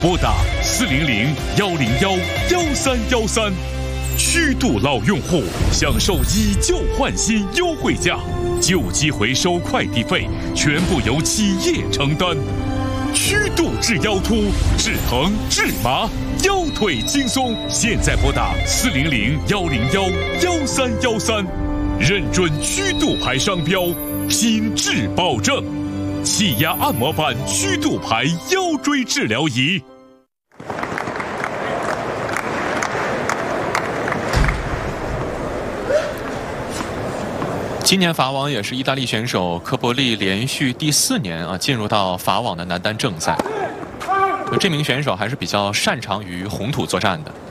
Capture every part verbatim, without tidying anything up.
拨打四零零幺零幺幺三幺三，虚度老用户享受以旧换新优惠价，旧机回收快递费全部由企业承担。虚度治腰突，治疼治麻，腰腿轻松。现在拨打四零零幺零幺幺三幺三，认准虚度牌商标，品质保证。气压按摩板虚度牌腰椎治疗仪。 今年法网也是意大利选手科波利连续第四年啊进入到法网的男单正赛。这名选手还是比较擅长于红土作战的。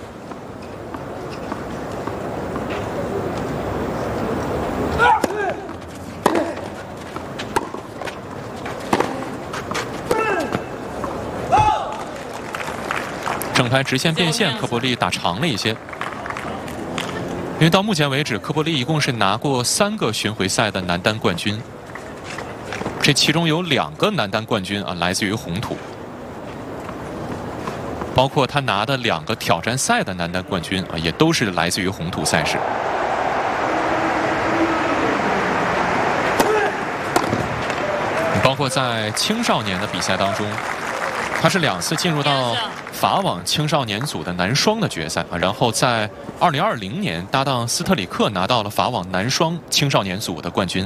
整排直线变线，科波利打长了一些。因为到目前为止，科波利一共是拿过三个巡回赛的男单冠军，这其中有两个男单冠军啊来自于红土，包括他拿的两个挑战赛的男单冠军啊，也都是来自于红土赛事。包括在青少年的比赛当中，他是两次进入到法网青少年组的男双的决赛啊，然后在二零二零年搭档斯特里克拿到了法网男双青少年组的冠军。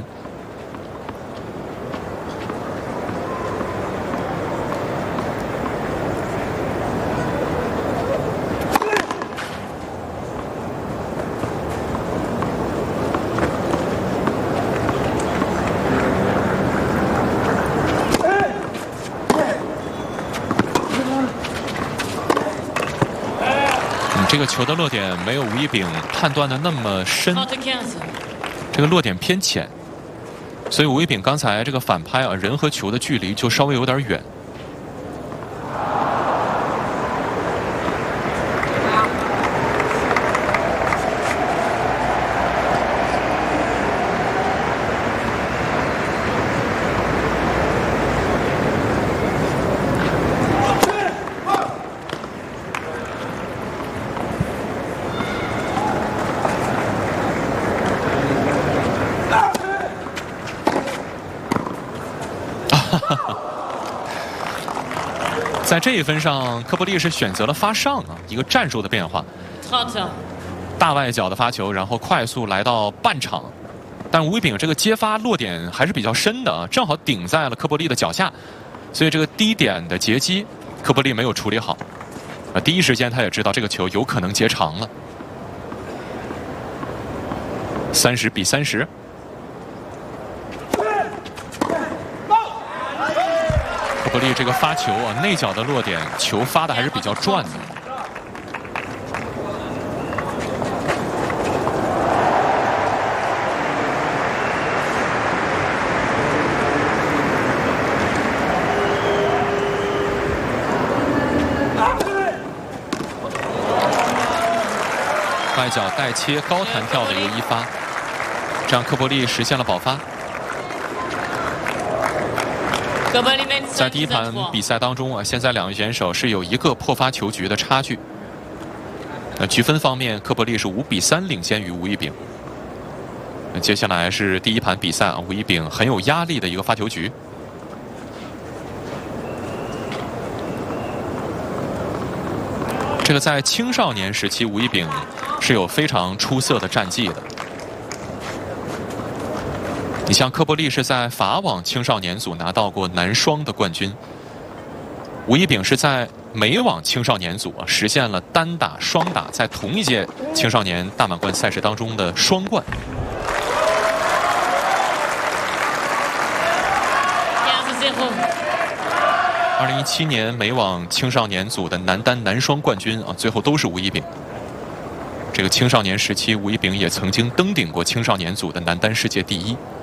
这个球的落点没有吴一丙判断的那么深，这个落点偏浅，所以吴一丙刚才这个反拍啊，人和球的距离就稍微有点远。在这一分上，科波利是选择了发上啊，一个战术的变化。大外角的发球，然后快速来到半场，但吴一丙这个接发落点还是比较深的啊，正好顶在了科波利的脚下，所以这个低点的截击，科波利没有处理好。啊，第一时间他也知道这个球有可能接长了。三十比三十。科波利这个发球啊，内角的落点，球发的还是比较转的。外角带切高弹跳的一个一发，这样科波利实现了保发。在第一盘比赛当中啊，现在两位选手是有一个破发球局的差距。那局分方面，科波利是五比三领先于吴一丙。那接下来是第一盘比赛啊，吴一丙很有压力的一个发球局。这个在青少年时期，吴一丙是有非常出色的战绩的。你像科波利是在法网青少年组拿到过男双的冠军，吴一丙是在美网青少年组啊实现了单打、双打在同一届青少年大满贯赛事当中的双冠。二零一七年美网青少年组的男单、男双冠军啊，最后都是吴一丙。这个青少年时期，吴一丙也曾经登顶过青少年组的男单世界第一。